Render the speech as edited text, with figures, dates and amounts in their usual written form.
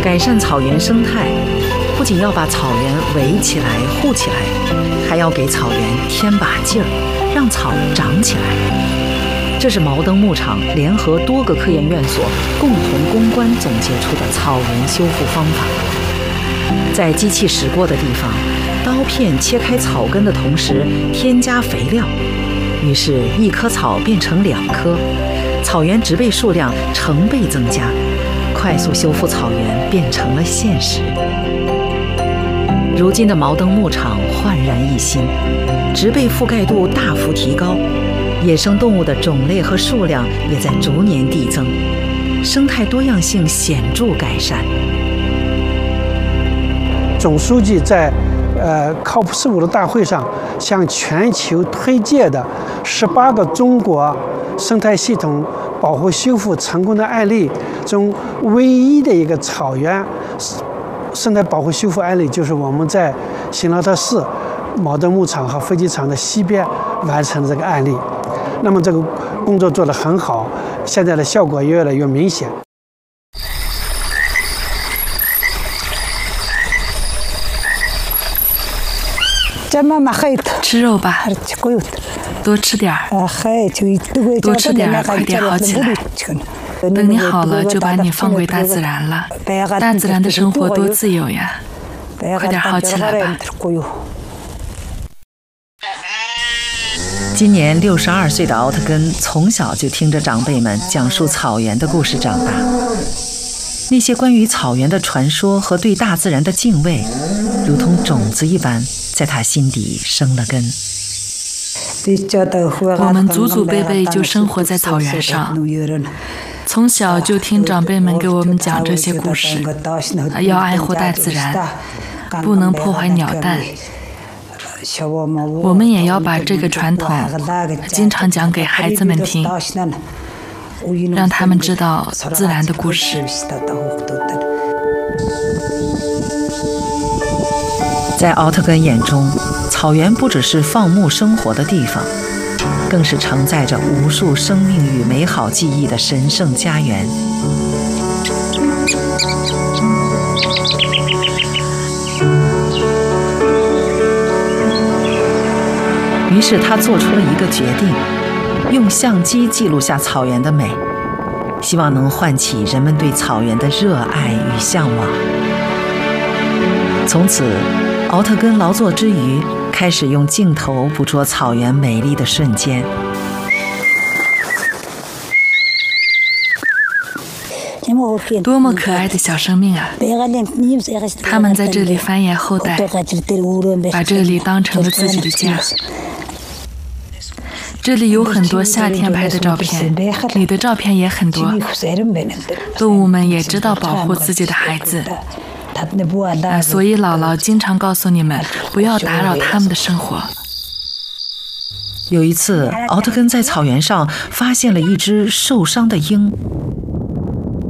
改善草原生态，不仅要把草原围起来、护起来，还要给草原添把劲儿，让草长起来。这是毛登牧场联合多个科研院所共同攻关总结出的草原修复方法。在机器驶过的地方，刀片切开草根的同时添加肥料，于是1棵草变成2棵，草原植被数量成倍增加，快速修复草原变成了现实。如今的毛登牧场焕然一新，植被覆盖度大幅提高，野生动物的种类和数量也在逐年递增，生态多样性显著改善。 总书记在靠谱事务的大会上向全球推介的18个中国生态系统保护修复成功的案例中，唯一的一个草原生态保护修复案例，就是我们在新劳特市毛登牧场和飞机场的西边完成的这个案例。那么这个工作做得很好，现在的效果也越来越明显。 吃肉吧，多吃点儿，多吃点儿，快点好起来。等你好了，就把你放回大自然了。大自然的生活多自由呀！快点好起来吧。 今年62岁的奥特根从小就听着长辈们讲述草原的故事长大，那些关于草原的传说和对大自然的敬畏，如同种子一般在他心底生了根。 我们祖祖辈辈就生活在草原上，从小就听长辈们给我们讲这些故事，要爱护大自然，不能破坏鸟蛋。我们也要把这个传统经常讲给孩子们听，让他们知道自然的故事。 在奥特根眼中，草原不只是放牧生活的地方，更是承载着无数生命与美好记忆的神圣家园。于是他做出了一个决定，用相机记录下草原的美，希望能唤起人们对草原的热爱与向往。从此，奥特根劳作之余，开始用镜头捕捉草原美丽的瞬间。 多么可爱的小生命啊！他们在这里繁衍后代，把这里当成了自己的家。这里有很多夏天拍的照片，你的照片也很多。动物们也知道保护自己的孩子，所以姥姥经常告诉你们，不要打扰他们的生活。 有一次，奥特根在草原上发现了一只受伤的鹰，